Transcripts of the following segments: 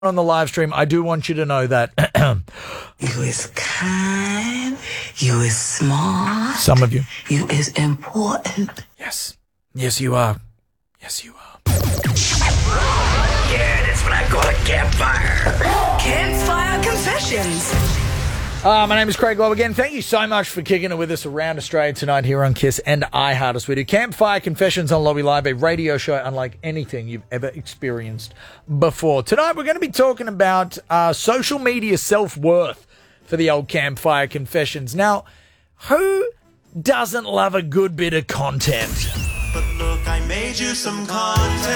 on the live stream, I do want you to know that You is kind. You is smart. some of you. You is important. Yes. Yes, you are. Yes, you are. Yeah, that's what I call a campfire. Campfire Confessions. My name is Craig Lowe again. Thank you so much for kicking it with us around Australia tonight here on KISS and iHeart as we do Campfire Confessions on Lobby Live, a radio show unlike anything you've ever experienced before. Tonight we're going to be talking about social media self-worth for the old Campfire Confessions. Now, who doesn't love a good bit of content? But look, I made you some content.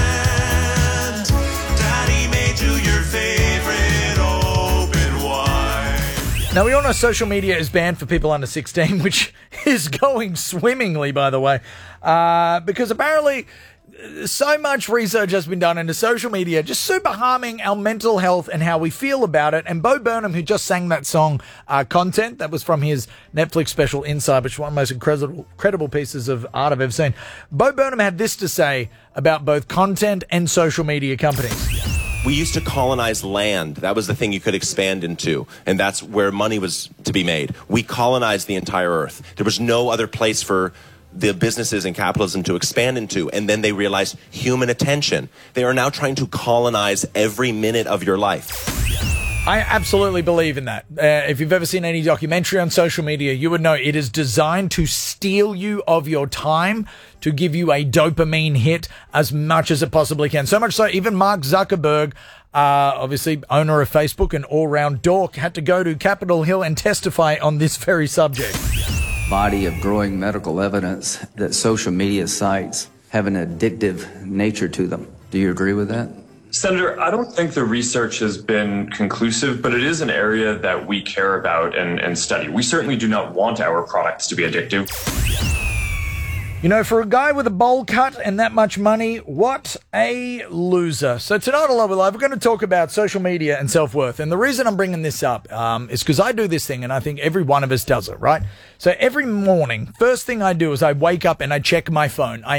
Daddy made you your favorite open wide. Now, we all know social media is banned for people under 16, which is going swimmingly, by the way, because apparently so much research has been done into social media, just super harming our mental health and how we feel about it. And Bo Burnham, who just sang that song, Content, that was from his Netflix special Inside, which is one of the most incredible pieces of art I've ever seen. Bo Burnham had this to say about both content and social media companies. We used to colonize land. That was the thing you could expand into, and that's where money was to be made. We colonized the entire earth. There was no other place for the businesses and capitalism to expand into, and then they realized human attention. They are now trying to colonize every minute of your life. I absolutely believe in that. If you've ever seen any documentary on social media, you would know it is designed to steal you of your time, to give you a dopamine hit as much as it possibly can. So much so, even Mark Zuckerberg, obviously owner of Facebook and all-round dork, had to go to Capitol Hill and testify on this very subject. Body of growing medical evidence that social media sites have an addictive nature to them. Do you agree with that? Senator, I don't think the research has been conclusive, but it is an area that we care about and study. We certainly do not want our products to be addictive. You know, for a guy with a bowl cut and that much money, what a loser. So tonight on Lobby Live, we're going to talk about social media and self-worth. And the reason I'm bringing this up is because I do this thing, and I think every one of us does it, right? So every morning, first thing I do is I wake up and I check my phone. I